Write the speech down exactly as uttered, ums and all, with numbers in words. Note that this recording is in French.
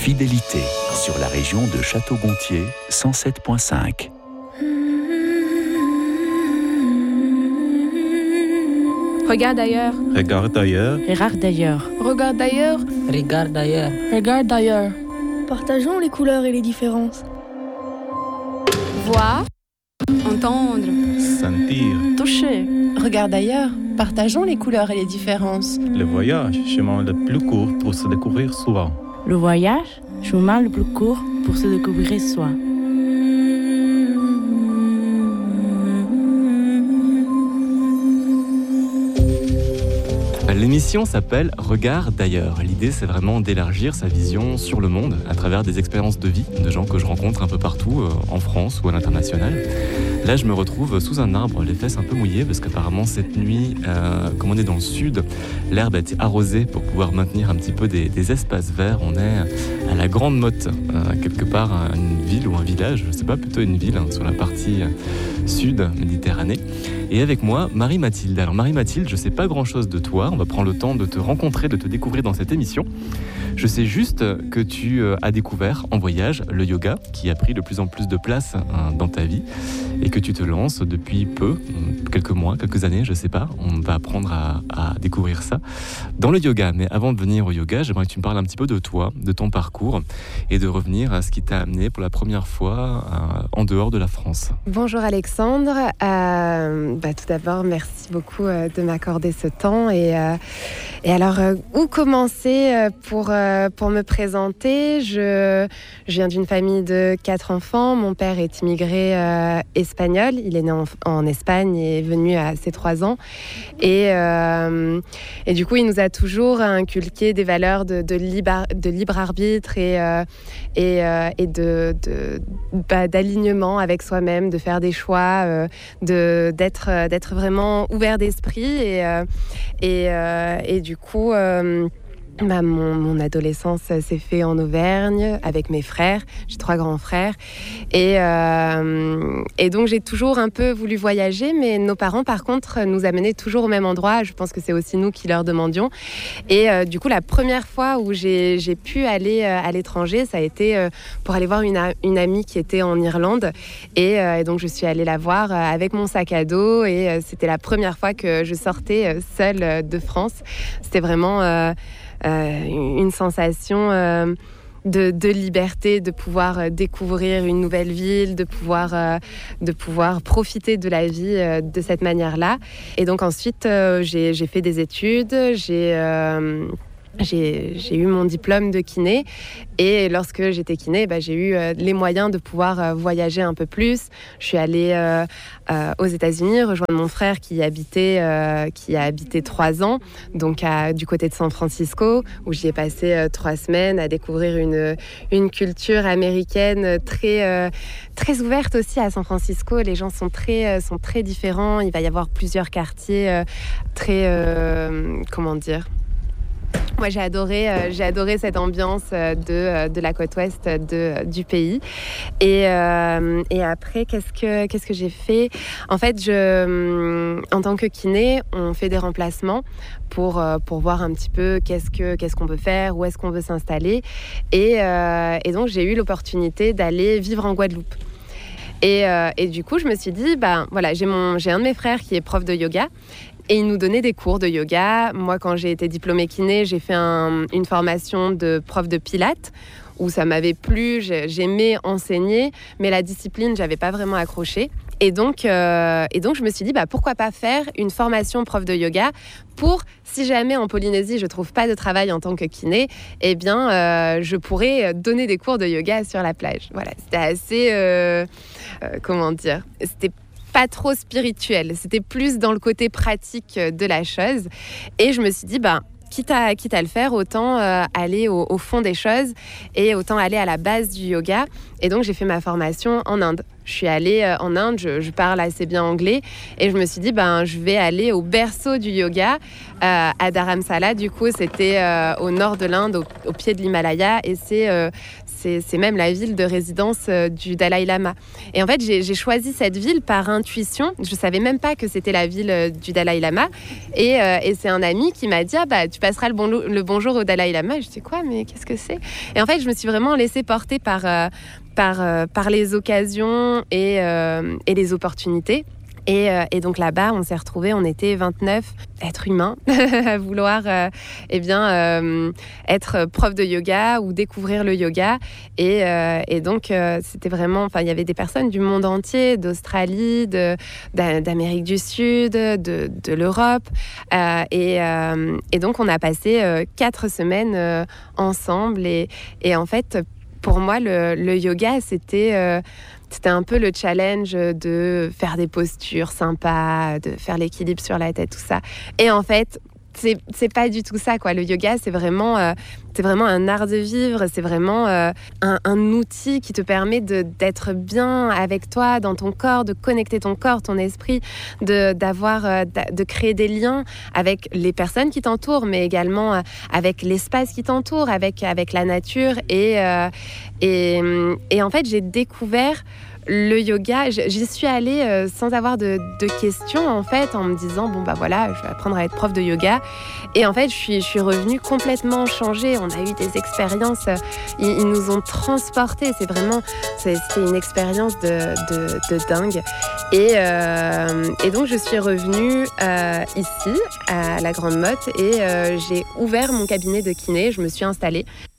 Fidélité sur la région de Château-Gontier, cent sept virgule cinq. Regarde ailleurs. Regarde ailleurs. Regarde d'ailleurs. Regarde d'ailleurs. Regarde d'ailleurs. Regarde d'ailleurs. Partageons les couleurs et les différences. Voir, entendre, Sentir. Toucher. Regarde ailleurs. Partageons les couleurs et les différences. Le voyage, chemin le plus court pour se découvrir soi. Le voyage, chemin le plus court pour se découvrir soi. L'émission s'appelle Regarde d'ailleurs. L'idée, c'est vraiment d'élargir sa vision sur le monde à travers des expériences de vie de gens que je rencontre un peu partout, en France ou à l'international. Là, je me retrouve sous un arbre, les fesses un peu mouillées, parce qu'apparemment, cette nuit, euh, comme on est dans le sud, l'herbe a été arrosée pour pouvoir maintenir un petit peu des, des espaces verts. On est à la Grande Motte, euh, quelque part, une ville ou un village, je ne sais pas, plutôt une ville, hein, sur la partie sud Méditerranée. Et avec moi, Marie-Mathilde. Alors Marie-Mathilde, je ne sais pas grand-chose de toi, on va prendre le temps de te rencontrer, de te découvrir dans cette émission. Je sais juste que tu as découvert en voyage le yoga, qui a pris de plus en plus de place hein, dans ta vie, et que tu te lances depuis peu, quelques mois, quelques années, je ne sais pas. On va apprendre à, à découvrir ça dans le yoga. Mais avant de venir au yoga, j'aimerais que tu me parles un petit peu de toi, de ton parcours, et de revenir à ce qui t'a amené pour la première fois euh, en dehors de la France. Bonjour Alexandre. Euh, bah, tout d'abord, merci beaucoup euh, de m'accorder ce temps. Et, euh, et alors, euh, où commencer euh, pour, euh, pour me présenter ? je, je viens d'une famille de quatre enfants. Mon père est immigré euh, espagnol. Il est né en, en Espagne et est venu à ses trois ans. Et, euh, et du coup, il nous a toujours inculqué des valeurs de, de, libre, de libre arbitre et, euh, et, euh, et de, de, bah, d'alignement avec soi-même, de faire des choix, euh, de, d'être, d'être vraiment ouvert d'esprit. Et, euh, et, euh, et du coup... Euh, Bah, mon, mon adolescence s'est faite en Auvergne avec mes frères. J'ai trois grands frères. Et, euh, et donc, j'ai toujours un peu voulu voyager, mais nos parents, par contre, nous amenaient toujours au même endroit. Je pense que c'est aussi nous qui leur demandions. Et euh, du coup, la première fois où j'ai, j'ai pu aller euh, à l'étranger, ça a été euh, pour aller voir une, une amie qui était en Irlande. Et, euh, et donc, je suis allée la voir euh, avec mon sac à dos. Et euh, c'était la première fois que je sortais euh, seule euh, de France. C'était vraiment... Euh, Euh, une sensation euh, de, de liberté, de pouvoir euh, découvrir une nouvelle ville, de pouvoir, euh, de pouvoir profiter de la vie euh, de cette manière-là. Et donc ensuite, euh, j'ai, j'ai fait des études, j'ai... Euh, J'ai, j'ai eu mon diplôme de kiné et lorsque j'étais kiné, bah, j'ai eu euh, les moyens de pouvoir euh, voyager un peu plus. Je suis allée euh, euh, aux États-Unis rejoindre mon frère qui y habitait, euh, qui a habité trois ans, donc à, du côté de San Francisco, où j'y ai passé euh, trois semaines à découvrir une, une culture américaine très, euh, très ouverte aussi à San Francisco. Les gens sont très, euh, sont très différents. Il va y avoir plusieurs quartiers euh, très, euh, comment dire Moi, j'ai adoré, euh, j'ai adoré cette ambiance euh, de, euh, de la côte ouest de, euh, du pays. Et, euh, et après, qu'est-ce que, qu'est-ce que j'ai fait ? En fait, je, en tant que kiné, on fait des remplacements pour, euh, pour voir un petit peu qu'est-ce, que, qu'est-ce qu'on peut faire, où est-ce qu'on veut s'installer. Et, euh, et donc, j'ai eu l'opportunité d'aller vivre en Guadeloupe. Et, euh, et du coup, je me suis dit, bah, voilà, j'ai, mon, j'ai un de mes frères qui est prof de yoga. Et il nous donnait des cours de yoga. Moi, quand j'ai été diplômée kiné, j'ai fait un, une formation de prof de pilates où ça m'avait plu, j'aimais enseigner, mais la discipline, j'avais pas vraiment accroché. Et donc, euh, et donc je me suis dit, bah, pourquoi pas faire une formation prof de yoga pour, si jamais en Polynésie, je trouve pas de travail en tant que kiné, eh bien, euh, je pourrais donner des cours de yoga sur la plage. Voilà, c'était assez, euh, euh, comment dire, c'était pas trop spirituel, c'était plus dans le côté pratique de la chose. Et je me suis dit, ben, quitte à, quitte à le faire, autant euh, aller au, au fond des choses et autant aller à la base du yoga. Et donc, j'ai fait ma formation en Inde. je suis allée euh, en Inde, je, je parle assez bien anglais et je me suis dit ben je vais aller au berceau du yoga euh, à Dharamsala. Du coup, c'était euh, au nord de l'Inde, au, au pied de l'Himalaya et c'est euh, C'est, c'est même la ville de résidence euh, du Dalai Lama. Et en fait, j'ai, j'ai choisi cette ville par intuition. Je ne savais même pas que c'était la ville euh, du Dalai Lama. Et, euh, et c'est un ami qui m'a dit ah, bah, tu passeras le, bon, le bonjour au Dalai Lama. Je dis quoi, mais qu'est-ce que c'est? Et en fait, je me suis vraiment laissée porter par, euh, par, euh, par les occasions et, euh, et les opportunités. Et, euh, et donc là-bas, on s'est retrouvés, on était vingt-neuf êtres humains à vouloir euh, eh bien, euh, être prof de yoga ou découvrir le yoga. Et, euh, et donc, euh, c'était vraiment... Enfin, il y avait des personnes du monde entier, d'Australie, de, d'Amérique du Sud, de, de l'Europe. Euh, et, euh, et donc, on a passé euh, quatre semaines euh, ensemble. Et, et en fait, pour moi, le, le yoga, c'était... Euh, C'était un peu le challenge de faire des postures sympas, de faire l'équilibre sur la tête, tout ça. Et en fait, c'est, c'est pas du tout ça, quoi. Le yoga, c'est vraiment, euh, c'est vraiment un art de vivre. C'est vraiment euh, un, un outil qui te permet de, d'être bien avec toi, dans ton corps, de connecter ton corps, ton esprit, de, d'avoir, euh, de créer des liens avec les personnes qui t'entourent, mais également euh, avec l'espace qui t'entoure, avec, avec la nature. Et, euh, et, et en fait, j'ai découvert le yoga. J'y suis allée euh, sans avoir de, de questions, en fait, en me disant, bon, bah voilà, je vais apprendre à être prof de yoga. Et en fait, je suis, je suis revenue complètement changée. On a eu des expériences, euh, ils, ils nous ont transportés. C'est vraiment, c'est, c'était une expérience de, de, de dingue. Et, euh, et donc, je suis revenue euh, ici, à la Grande Motte, et euh, j'ai ouvert mon cabinet de kiné. Je me suis installée.